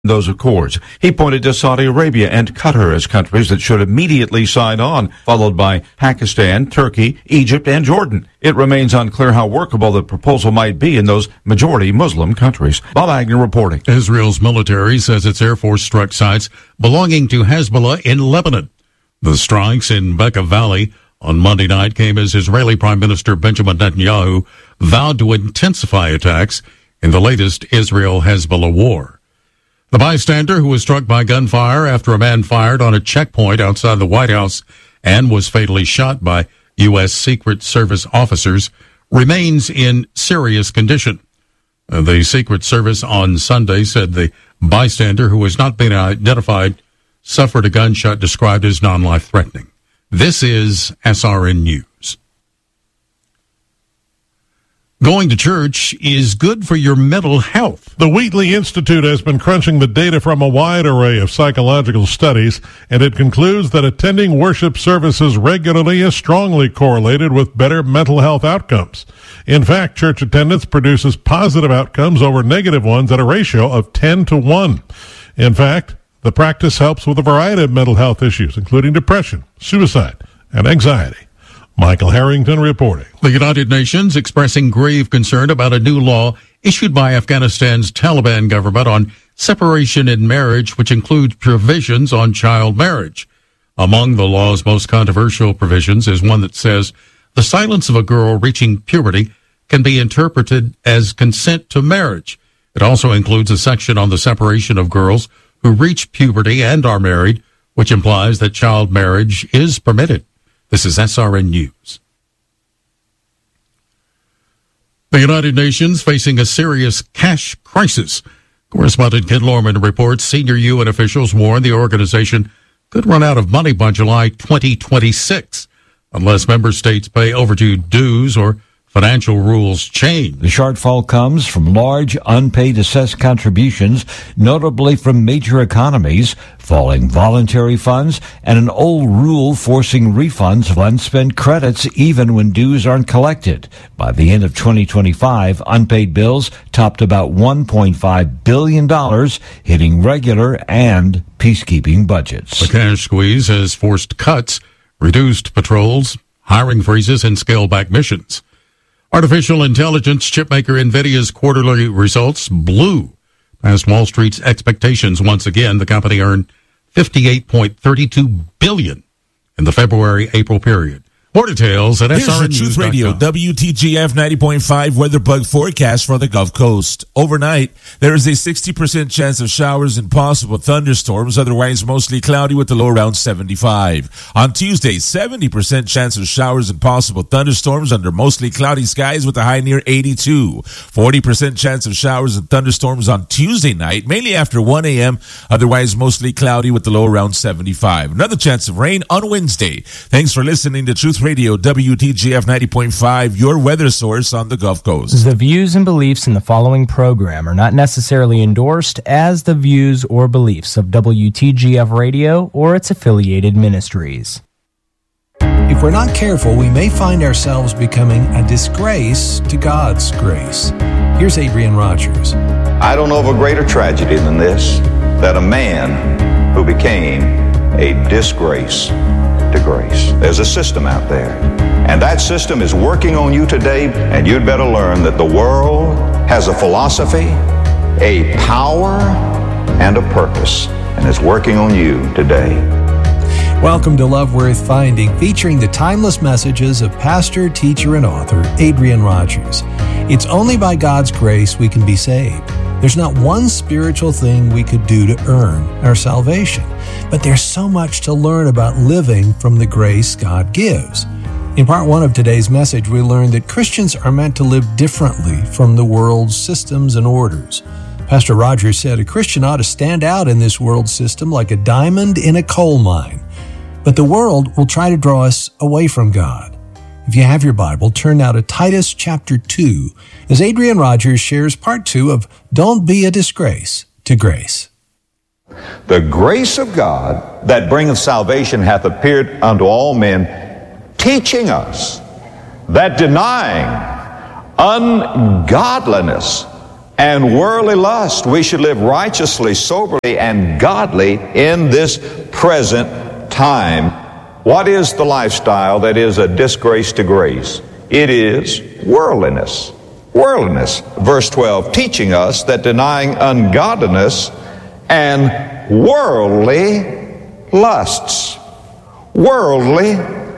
those accords. He pointed to Saudi Arabia and Qatar as countries that should immediately sign on, followed by Pakistan, Turkey, Egypt, and Jordan. It remains unclear how workable the proposal might be in those majority Muslim countries. Bob Agnew reporting. Israel's military says its Air Force struck sites belonging to Hezbollah in Lebanon. The strikes in Bekaa Valley on Monday night came as Israeli Prime Minister Benjamin Netanyahu vowed to intensify attacks in the latest Israel-Hezbollah war. The bystander, who was struck by gunfire after a man fired on a checkpoint outside the White House and was fatally shot by U.S. Secret Service officers, remains in serious condition. The Secret Service on Sunday said the bystander, who has not been identified, suffered a gunshot described as non-life-threatening. This is SRN News. Going to church is good for your mental health. The Wheatley Institute has been crunching the data from a wide array of psychological studies, and it concludes that attending worship services regularly is strongly correlated with better mental health outcomes. In fact, church attendance produces positive outcomes over negative ones at a ratio of 10-1. In fact, the practice helps with a variety of mental health issues, including depression, suicide, and anxiety. Michael Harrington reporting. The United Nations expressing grave concern about a new law issued by Afghanistan's Taliban government on separation in marriage, which includes provisions on child marriage. Among the law's most controversial provisions is one that says the silence of a girl reaching puberty can be interpreted as consent to marriage. It also includes a section on the separation of girls who reach puberty and are married, which implies that child marriage is permitted. This is SRN News. The United Nations facing a serious cash crisis. Correspondent Ken Lorman reports senior UN officials warn the organization could run out of money by July 2026 unless member states pay overdue dues or financial rules change. The shortfall comes from large unpaid assessed contributions, notably from major economies, falling voluntary funds, and an old rule forcing refunds of unspent credits even when dues aren't collected. By the end of 2025, unpaid bills topped about $1.5 billion, hitting regular and peacekeeping budgets. The cash squeeze has forced cuts, reduced patrols, hiring freezes, and scaled back missions. Artificial intelligence chipmaker NVIDIA's quarterly results blew past Wall Street's expectations once again. The company earned $58.32 billion in the February-April period. More details at SRNnews.com. Here's your Truth Radio, WTGF 90.5 weather bug forecast for the Gulf Coast. Overnight, there is a 60% chance of showers and possible thunderstorms, otherwise mostly cloudy with a low around 75. On Tuesday, 70% chance of showers and possible thunderstorms under mostly cloudy skies with a high near 82. 40% chance of showers and thunderstorms on Tuesday night, mainly after 1 a.m., otherwise mostly cloudy with a low around 75. Another chance of rain on Wednesday. Thanks for listening to Truth Radio, WTGF 90.5, your weather source on the Gulf Coast. The views and beliefs in the following program are not necessarily endorsed as the views or beliefs of WTGF Radio or its affiliated ministries. If we're not careful, we may find ourselves becoming a disgrace to God's grace. Here's Adrian Rogers. I don't know of a greater tragedy than this, that a man who became a disgrace to grace. There's a system out there, and that system is working on you today, and you'd better learn that the world has a philosophy, a power, and a purpose, and it's working on you today. Welcome to Love Worth Finding, featuring the timeless messages of pastor, teacher, and author Adrian Rogers. It's only by God's grace we can be saved. There's not one spiritual thing we could do to earn our salvation, but there's so much to learn about living from the grace God gives. In part one of today's message, we learned that Christians are meant to live differently from the world's systems and orders. Pastor Rogers said a Christian ought to stand out in this world system like a diamond in a coal mine. But the world will try to draw us away from God. If you have your Bible, turn now to Titus chapter 2, as Adrian Rogers shares part 2 of Don't Be a Disgrace to Grace. The grace of God that bringeth salvation hath appeared unto all men, teaching us that denying ungodliness and worldly lust. We should live righteously, soberly, and godly in this present time. What is the lifestyle that is a disgrace to grace? It is worldliness. Worldliness. Verse 12, teaching us that denying ungodliness and worldly lusts. Worldly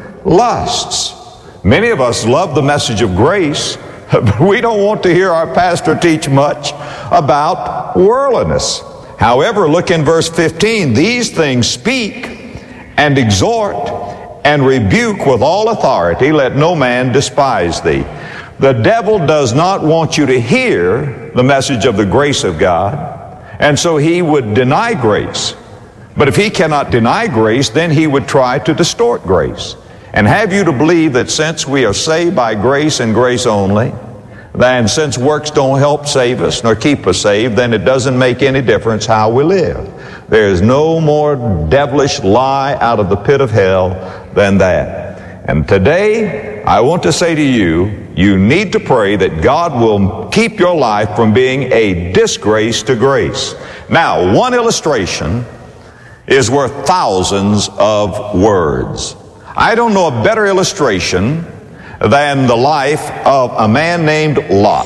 lusts. Many of us love the message of grace, but we don't want to hear our pastor teach much about worldliness. However, look in verse 15. These things speak and exhort and rebuke with all authority. Let no man despise thee. The devil does not want you to hear the message of the grace of God, and so he would deny grace. But if he cannot deny grace, then he would try to distort grace and have you to believe that since we are saved by grace and grace only, then since works don't help save us nor keep us saved, then it doesn't make any difference how we live. There is no more devilish lie out of the pit of hell than that. And today, I want to say to you, you need to pray that God will keep your life from being a disgrace to grace. Now, one illustration is worth thousands of words. I don't know a better illustration than the life of a man named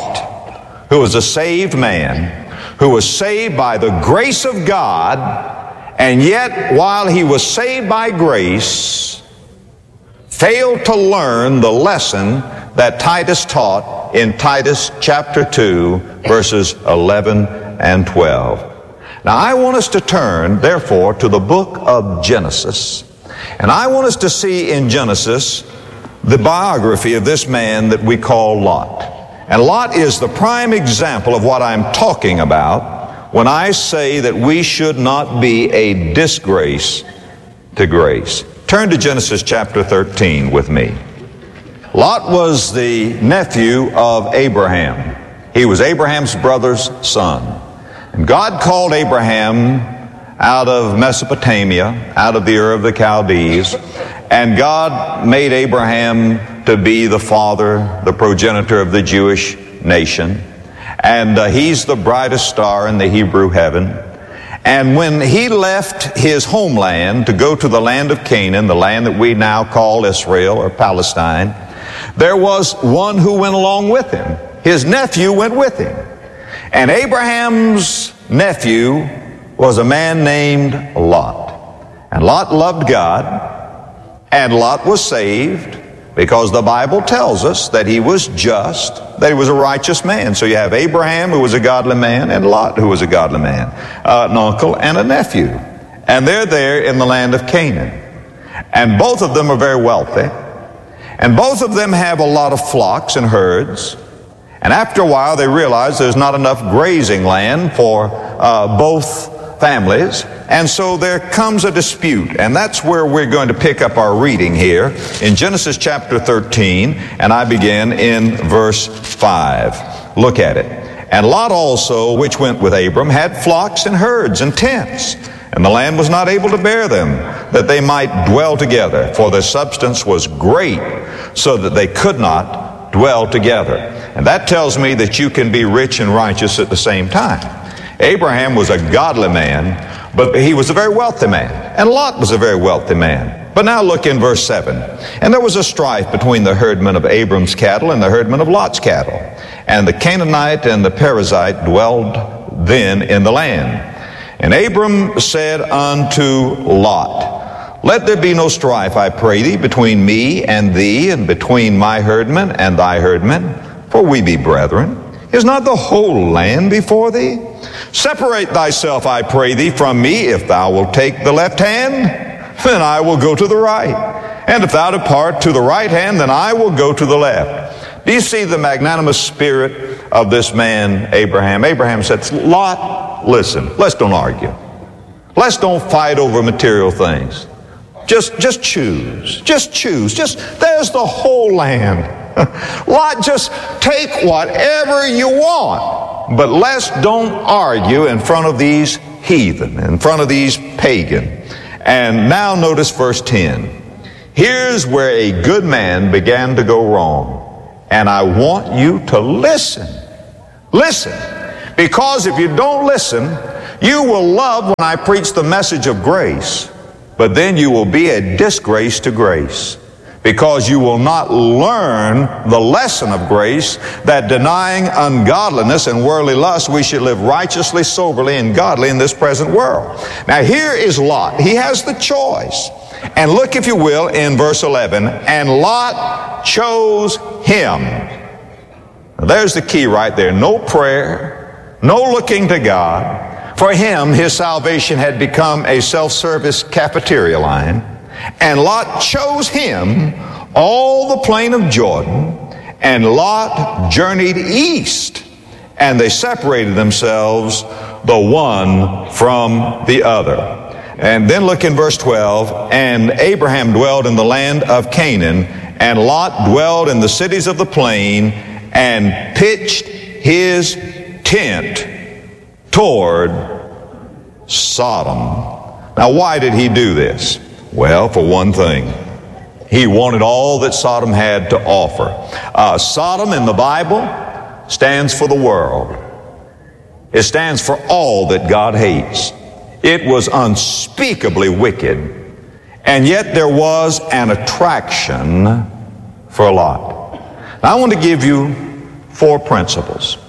Lot, who was a saved man, who was saved by the grace of God, and yet while he was saved by grace, failed to learn the lesson that Titus taught in Titus chapter 2, verses 11 and 12. Now I want us to turn, therefore, to the book of Genesis, and I want us to see in Genesis the biography of this man that we call Lot. And Lot is the prime example of what I'm talking about when I say that we should not be a disgrace to grace. Turn to Genesis chapter 13 with me. Lot was the nephew of Abraham. He was Abraham's brother's son. And God called Abraham out of Mesopotamia, out of the Ur of the Chaldees, and God made Abraham to be the father, the progenitor of the Jewish nation. And he's the brightest star in the Hebrew heaven. And when he left his homeland to go to the land of Canaan, the land that we now call Israel or Palestine, there was one who went along with him. His nephew went with him. And Abraham's nephew was a man named Lot. And Lot loved God. And Lot was saved because the Bible tells us that he was just, that he was a righteous man. So you have Abraham, who was a godly man, and Lot, who was a godly man, an uncle and a nephew. And they're there in the land of Canaan. And both of them are very wealthy. And both of them have a lot of flocks and herds. And after a while, they realize there's not enough grazing land for both families, and so there comes a dispute, and that's where we're going to pick up our reading here in Genesis chapter 13, and I begin in verse 5. Look at it. And Lot also, which went with Abram, had flocks and herds and tents, and the land was not able to bear them, that they might dwell together, for their substance was great, so that they could not dwell together. And that tells me that you can be rich and righteous at the same time. Abraham was a godly man, but he was a very wealthy man. And Lot was a very wealthy man. But now look in verse 7. And there was a strife between the herdmen of Abram's cattle and the herdmen of Lot's cattle. And the Canaanite and the Perizzite dwelled then in the land. And Abram said unto Lot, Let there be no strife, I pray thee, between me and thee, and between my herdmen and thy herdmen, for we be brethren. Is not the whole land before thee? Separate thyself, I pray thee, from me. If thou wilt take the left hand, then I will go to the right. And if thou depart to the right hand, then I will go to the left. Do you see the magnanimous spirit of this man, Abraham? Abraham said, Lot, listen, let's don't argue. Let's don't fight over material things. Just choose. Just choose. There's the whole land. Lot, just take whatever you want. But let's don't argue in front of these heathen, in front of these pagan. And now notice verse 10. Here's where a good man began to go wrong. And I want you to listen. Listen. Because if you don't listen, you will love when I preach the message of grace, but then you will be a disgrace to grace, because you will not learn the lesson of grace, that denying ungodliness and worldly lust, we should live righteously, soberly, and godly in this present world. Now here is Lot. He has the choice. And look, if you will, in verse 11, and Lot chose him. Now, there's the key right there. No prayer, no looking to God. For him, his salvation had become a self-service cafeteria line. And Lot chose him all the plain of Jordan, and Lot journeyed east, and they separated themselves, the one from the other. And then look in verse 12, and Abraham dwelled in the land of Canaan, and Lot dwelled in the cities of the plain, and pitched his tent toward Sodom. Now, why did he do this? Well, for one thing, he wanted all that Sodom had to offer. Sodom in the Bible stands for the world. It stands for all that God hates. It was unspeakably wicked, and yet there was an attraction for Lot. Now, I want to give you 4 principles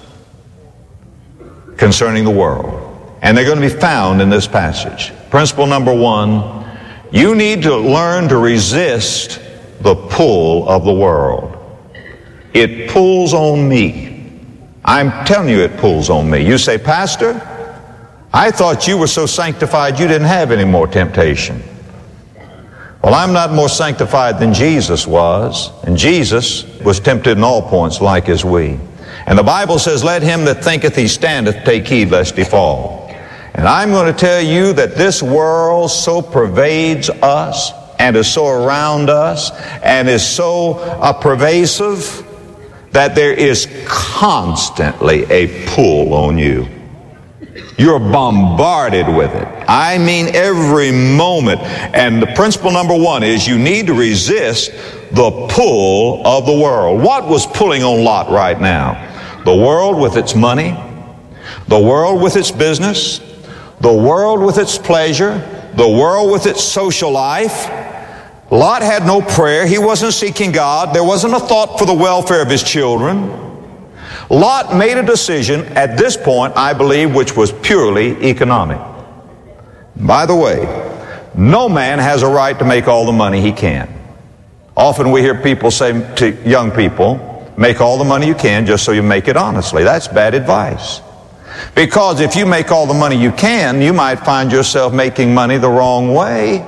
concerning the world, and they're going to be found in this passage. Principle number 1, you need to learn to resist the pull of the world. It pulls on me. I'm telling you, it pulls on me. You say, Pastor, I thought you were so sanctified you didn't have any more temptation. Well, I'm not more sanctified than Jesus was, and Jesus was tempted in all points like as we. And the Bible says, let him that thinketh he standeth take heed lest he fall. And I'm going to tell you that this world so pervades us and is so around us and is so pervasive that there is constantly a pull on you. You're bombarded with it. I mean every moment. And the principle number 1 is you need to resist the pull of the world. What was pulling on Lot right now? The world with its money, the world with its business, the world with its pleasure, the world with its social life. Lot had no prayer. He wasn't seeking God. There wasn't a thought for the welfare of his children. Lot made a decision at this point, I believe, which was purely economic. By the way, no man has a right to make all the money he can. Often we hear people say to young people, make all the money you can just so you make it honestly. That's bad advice. Because if you make all the money you can, you might find yourself making money the wrong way.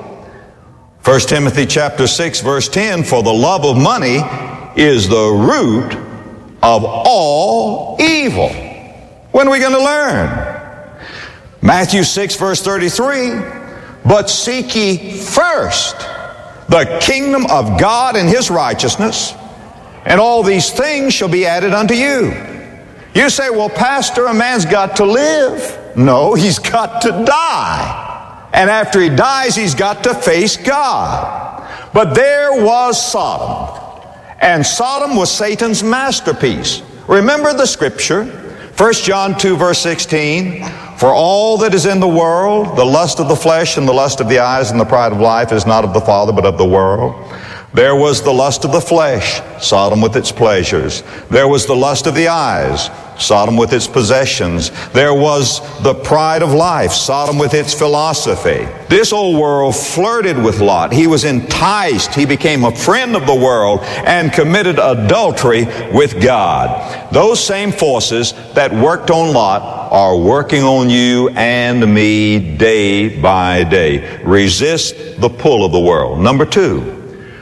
1 Timothy chapter 6 verse 10, for the love of money is the root of all evil. When are we going to learn? Matthew 6 verse 33, but seek ye first the kingdom of God and his righteousness, and all these things shall be added unto you. You say, well, Pastor, a man's got to live. No, he's got to die. And after he dies, he's got to face God. But there was Sodom. And Sodom was Satan's masterpiece. Remember the scripture, 1 John 2 verse 16, for all that is in the world, the lust of the flesh and the lust of the eyes and the pride of life is not of the Father but of the world. There was the lust of the flesh, Sodom with its pleasures. There was the lust of the eyes, Sodom with its possessions. There was the pride of life, Sodom with its philosophy. This old world flirted with Lot. He was enticed. He became a friend of the world and committed adultery with God. Those same forces that worked on Lot are working on you and me day by day. Resist the pull of the world. Number 2.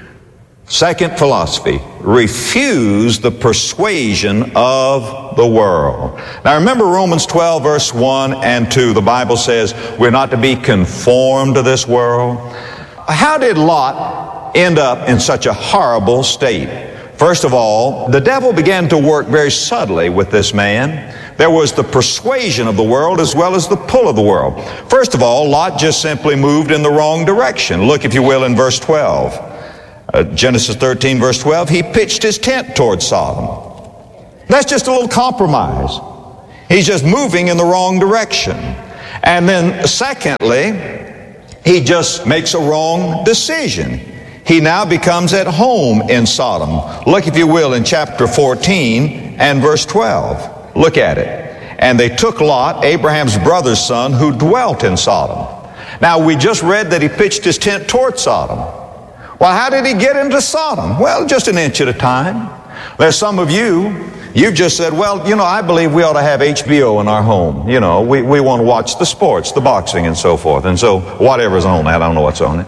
Second philosophy, refuse the persuasion of the world. Now remember Romans 12 verse 1 and 2. The Bible says we're not to be conformed to this world. How did Lot end up in such a horrible state? First of all, the devil began to work very subtly with this man. There was the persuasion of the world as well as the pull of the world. First of all, Lot just simply moved in the wrong direction. Look, if you will, in verse 12. Genesis 13 verse 12, he pitched his tent toward Sodom. That's just a little compromise. He's just moving in the wrong direction. And then secondly, he just makes a wrong decision. He now becomes at home in Sodom. Look, if you will, in chapter 14 and verse 12. Look at it. And they took Lot, Abraham's brother's son, who dwelt in Sodom. Now, we just read that he pitched his tent toward Sodom. Well, how did he get into Sodom? Well, just an inch at a time. There's some of you've just said, well, I believe we ought to have HBO in our home. We want to watch the sports, the boxing and so forth. And so whatever's on that, I don't know what's on it.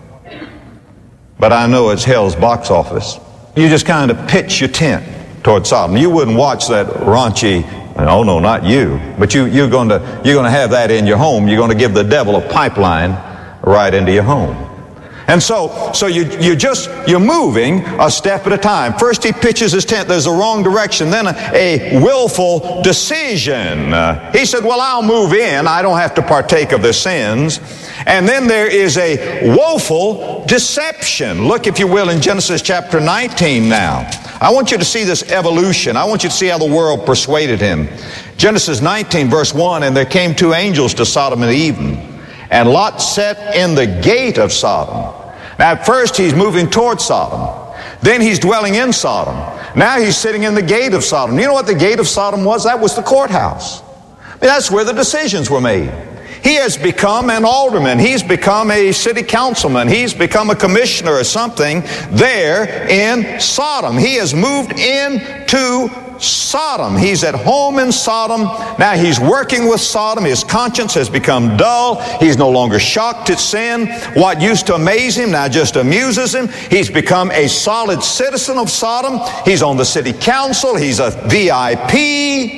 But I know it's hell's box office. You just kind of pitch your tent toward Sodom. You wouldn't watch that raunchy, oh no, not you, but you're going to have that in your home. You're going to give the devil a pipeline right into your home. And so you're moving a step at a time. First he pitches his tent. There's a wrong direction. Then a willful decision. He said, well, I'll move in. I don't have to partake of their sins. And then there is a woeful deception. Look, if you will, in Genesis chapter 19 now. I want you to see this evolution. I want you to see how the world persuaded him. Genesis 19 verse 1, and there came two angels to Sodom at even. And Lot sat in the gate of Sodom. Now at first he's moving toward Sodom. Then he's dwelling in Sodom. Now he's sitting in the gate of Sodom. You know what the gate of Sodom was? That was the courthouse. That's where the decisions were made. He has become an alderman. He's become a city councilman. He's become a commissioner or something there in Sodom. He has moved into Sodom. He's at home in Sodom. Now he's working with Sodom. His conscience has become dull. He's no longer shocked at sin. What used to amaze him now just amuses him. He's become a solid citizen of Sodom. He's on the city council. He's a VIP.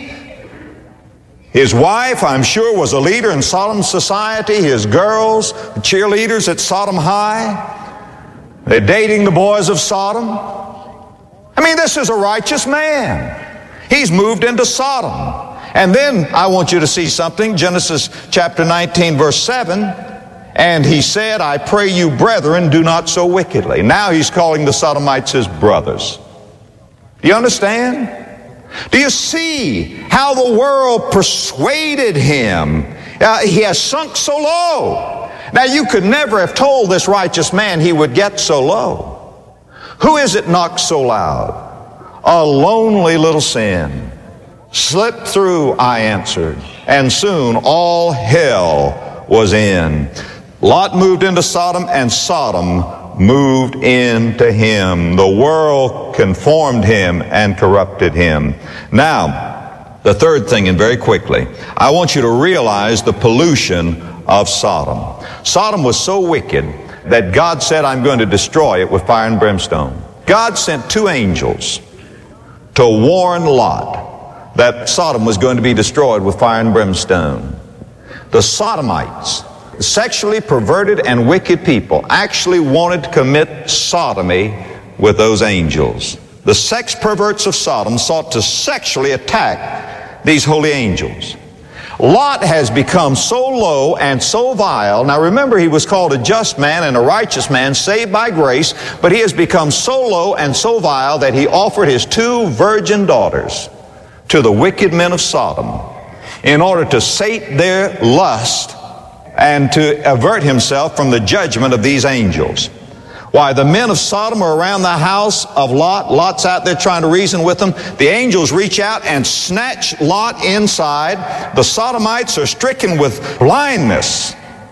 His wife, I'm sure, was a leader in Sodom society. His girls, cheerleaders at Sodom High. They're dating the boys of Sodom. I mean, this is a righteous man. He's moved into Sodom. And then I want you to see something. Genesis chapter 19 verse 7. And he said, I pray you, brethren, do not so wickedly. Now he's calling the Sodomites his brothers. Do you understand? Do you see how the world persuaded him? He has sunk so low. Now you could never have told this righteous man he would get so low. Who is it knocks so loud? A lonely little sin. Slip through, I answered, and soon all hell was in. Lot moved into Sodom, and Sodom moved into him. The world conformed him and corrupted him. Now, the third thing, and very quickly, I want you to realize the pollution of Sodom. Sodom was so wicked that God said, I'm going to destroy it with fire and brimstone. God sent two angels to warn Lot that Sodom was going to be destroyed with fire and brimstone. The Sodomites, sexually perverted and wicked people, actually wanted to commit sodomy with those angels. The sex perverts of Sodom sought to sexually attack these holy angels. Lot has become so low and so vile. Now remember, he was called a just man and a righteous man, saved by grace, but he has become so low and so vile that he offered his two virgin daughters to the wicked men of Sodom in order to sate their lust and to avert himself from the judgment of these angels. Why, the men of Sodom are around the house of Lot. Lot's out there trying to reason with them. The angels reach out and snatch Lot inside. The Sodomites are stricken with blindness.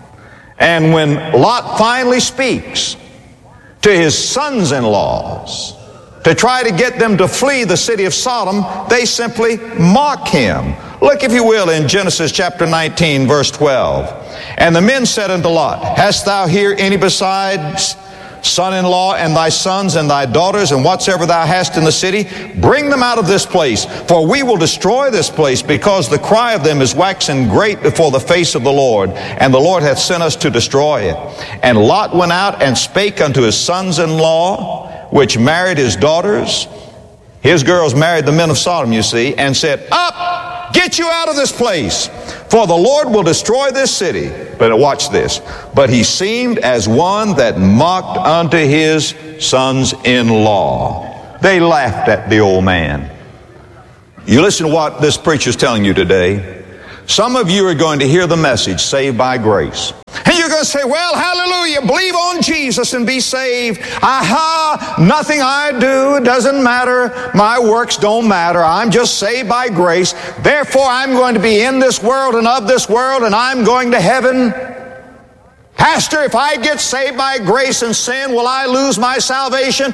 And when Lot finally speaks to his sons-in-laws to try to get them to flee the city of Sodom, they simply mock him. Look, if you will, in Genesis chapter 19, verse 12. And the men said unto Lot, hast thou here any besides son-in-law and thy sons and thy daughters and whatsoever thou hast in the city? Bring them out of this place, for we will destroy this place, because the cry of them is waxen great before the face of the Lord, and the Lord hath sent us to destroy it. And Lot went out and spake unto his sons-in-law, which married his daughters. His girls married the men of Sodom, you see, and said, up, get you out of this place, for the Lord will destroy this city. But watch this. But he seemed as one that mocked unto his sons-in-law. They laughed at the old man. You listen to what this preacher is telling you today. Some of you are going to hear the message, saved by grace. And you're going to say, well, hallelujah, believe on Jesus and be saved. Aha, nothing I do, it doesn't matter. My works don't matter. I'm just saved by grace. Therefore, I'm going to be in this world and of this world, and I'm going to heaven. Pastor, if I get saved by grace and sin, will I lose my salvation?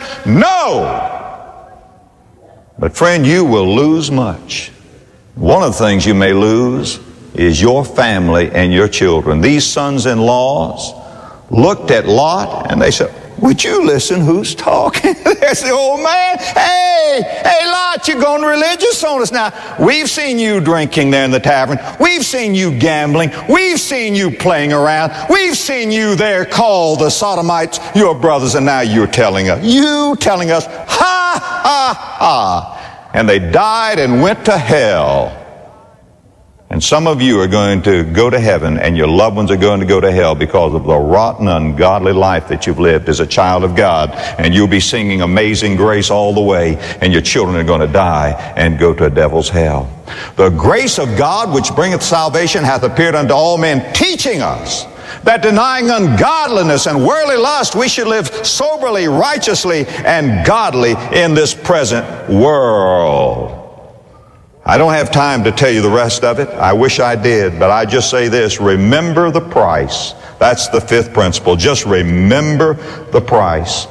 No. But friend, you will lose much. One of the things you may lose is your family and your children. These sons-in-laws looked at Lot and they said, would you listen who's talking? There's the old man. Hey, Lot, you're going religious on us now. We've seen you drinking there in the tavern. We've seen you gambling. We've seen you playing around. We've seen you there call the Sodomites your brothers, and now you're telling us, ha, ha, ha. And they died and went to hell. And some of you are going to go to heaven, and your loved ones are going to go to hell because of the rotten, ungodly life that you've lived as a child of God. And you'll be singing Amazing Grace all the way, and your children are going to die and go to a devil's hell. The grace of God which bringeth salvation hath appeared unto all men, teaching us that denying ungodliness and worldly lust, we should live soberly, righteously, and godly in this present world. I don't have time to tell you the rest of it. I wish I did, but I just say this: remember the price. That's the fifth principle. Just remember the price.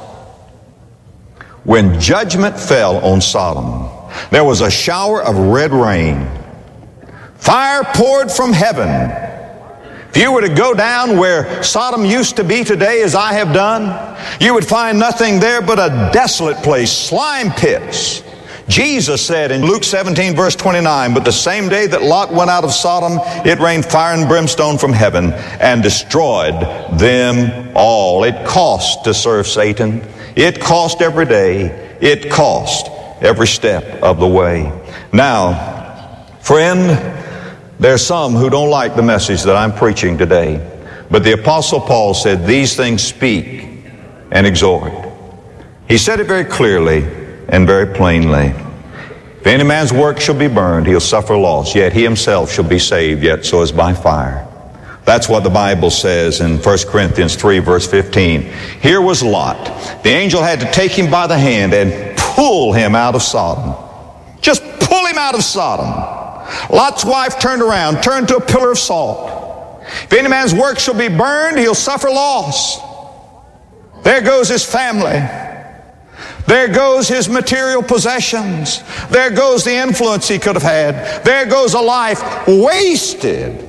When judgment fell on Sodom, there was a shower of red rain. Fire poured from heaven. If you were to go down where Sodom used to be today, as I have done, you would find nothing there but a desolate place, slime pits. Jesus said in Luke 17, verse 29, but the same day that Lot went out of Sodom, it rained fire and brimstone from heaven and destroyed them all. It cost to serve Satan. It cost every day. It cost every step of the way. Now, friend, there's some who don't like the message that I'm preaching today. But the Apostle Paul said, these things speak and exhort. He said it very clearly and very plainly. If any man's work shall be burned, he'll suffer loss, yet he himself shall be saved, yet so as by fire. That's what the Bible says in 1 Corinthians 3, verse 15. Here was Lot. The angel had to take him by the hand and pull him out of Sodom. Just pull him out of Sodom. Lot's wife turned around, turned to a pillar of salt. If any man's work shall be burned, he'll suffer loss. There goes his family. There goes his material possessions. There goes the influence he could have had. There goes a life wasted.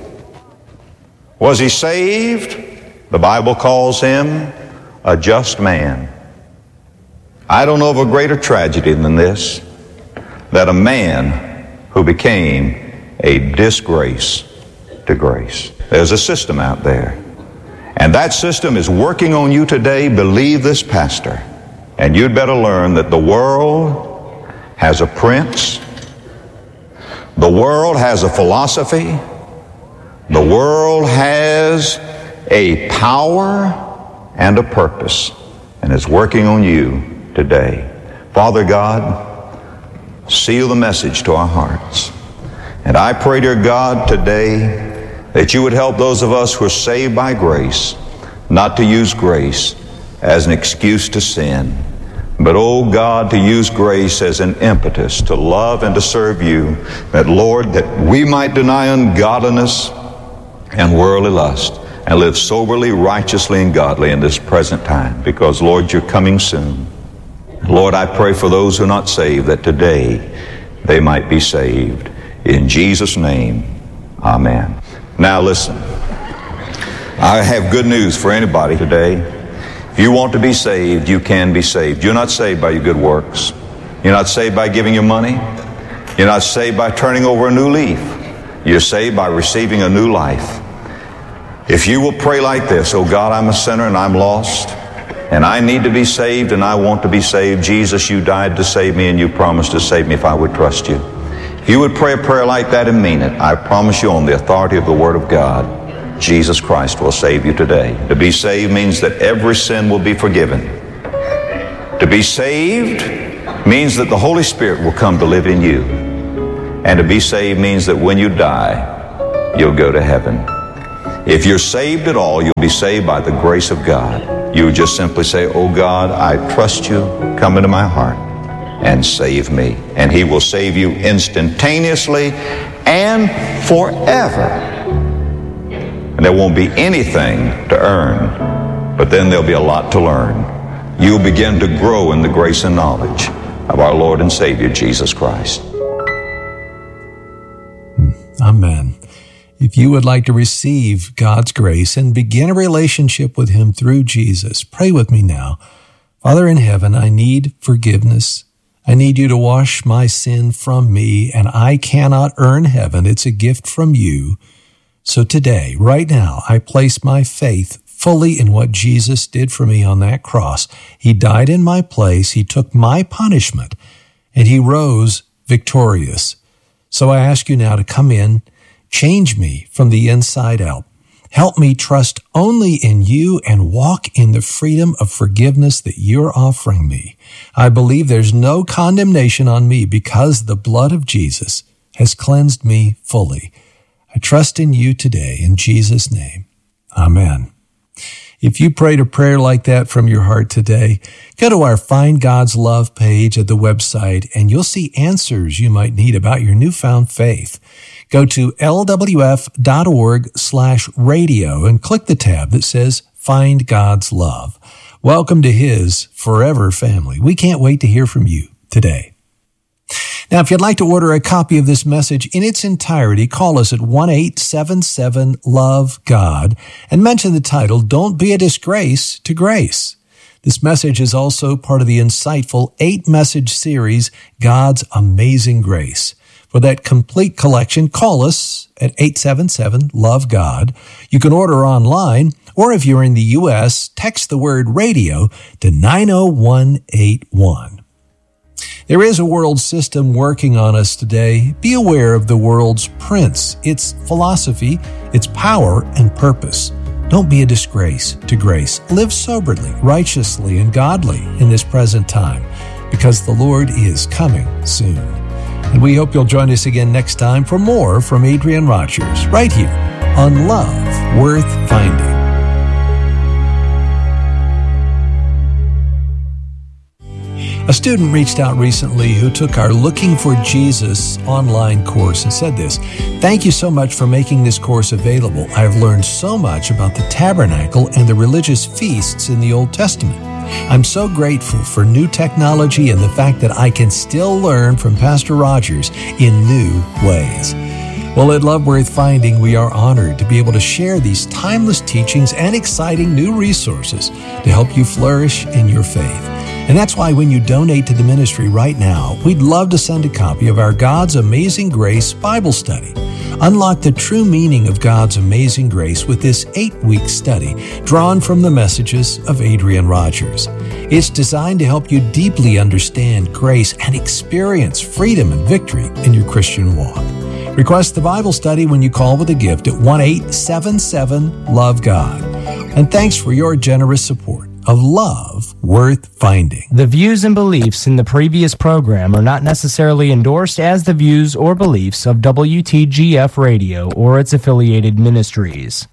Was he saved? The Bible calls him a just man. I don't know of a greater tragedy than this, that a man who became a disgrace to grace. There's a system out there, and that system is working on you today. Believe this pastor, and you'd better learn that the world has a prince, the world has a philosophy, the world has a power and a purpose, and it's working on you today. Father God, seal the message to our hearts. And I pray, dear God, today that you would help those of us who are saved by grace not to use grace as an excuse to sin, but, oh God, to use grace as an impetus to love and to serve you, that, Lord, that we might deny ungodliness and worldly lust and live soberly, righteously, and godly in this present time, because, Lord, you're coming soon. Lord, I pray for those who are not saved, that today they might be saved. In Jesus' name, amen. Now listen, I have good news for anybody today. If you want to be saved, you can be saved. You're not saved by your good works. You're not saved by giving your money. You're not saved by turning over a new leaf. You're saved by receiving a new life. If you will pray like this: oh God, I'm a sinner and I'm lost, and I need to be saved, and I want to be saved. Jesus, you died to save me, and you promised to save me if I would trust you. If you would pray a prayer like that and mean it, I promise you on the authority of the Word of God, Jesus Christ will save you today. To be saved means that every sin will be forgiven. To be saved means that the Holy Spirit will come to live in you. And to be saved means that when you die, you'll go to heaven. If you're saved at all, you'll be saved by the grace of God. You just simply say, "Oh God, I trust you. Come into my heart and save me." And He will save you instantaneously and forever. And there won't be anything to earn, but then there'll be a lot to learn. You'll begin to grow in the grace and knowledge of our Lord and Savior, Jesus Christ. Amen. If you would like to receive God's grace and begin a relationship with Him through Jesus, pray with me now. Father in heaven, I need forgiveness. I need you to wash my sin from me, and I cannot earn heaven. It's a gift from you. So today, right now, I place my faith fully in what Jesus did for me on that cross. He died in my place. He took my punishment, and He rose victorious. So I ask you now to come in, change me from the inside out. Help me trust only in you and walk in the freedom of forgiveness that you're offering me. I believe there's no condemnation on me because the blood of Jesus has cleansed me fully. I trust in you today in Jesus' name. Amen. If you prayed a prayer like that from your heart today, go to our Find God's Love page at the website and you'll see answers you might need about your newfound faith. Go to lwf.org/radio and click the tab that says Find God's Love. Welcome to His forever family. We can't wait to hear from you today. Now, if you'd like to order a copy of this message in its entirety, call us at 1-877-LOVE-GOD and mention the title, Don't Be a Disgrace to Grace. This message is also part of the insightful 8-message series, God's Amazing Grace. For that complete collection, call us at 877-LOVE-GOD. You can order online, or if you're in the U.S., text the word radio to 90181. There is a world system working on us today. Be aware of the world's prince, its philosophy, its power and purpose. Don't be a disgrace to grace. Live soberly, righteously, and godly in this present time, because the Lord is coming soon. And we hope you'll join us again next time for more from Adrian Rogers, right here on Love Worth Finding. A student reached out recently who took our Looking for Jesus online course and said this, "Thank you so much for making this course available. I've learned so much about the tabernacle and the religious feasts in the Old Testament. I'm so grateful for new technology and the fact that I can still learn from Pastor Rogers in new ways." Well, at Love Worth Finding, we are honored to be able to share these timeless teachings and exciting new resources to help you flourish in your faith. And that's why when you donate to the ministry right now, we'd love to send a copy of our God's Amazing Grace Bible study. Unlock the true meaning of God's amazing grace with this 8-week study drawn from the messages of Adrian Rogers. It's designed to help you deeply understand grace and experience freedom and victory in your Christian walk. Request the Bible study when you call with a gift at 1-877-LOVE-GOD. And thanks for your generous support of Love Worth Finding. The views and beliefs in the previous program are not necessarily endorsed as the views or beliefs of WTGF Radio or its affiliated ministries.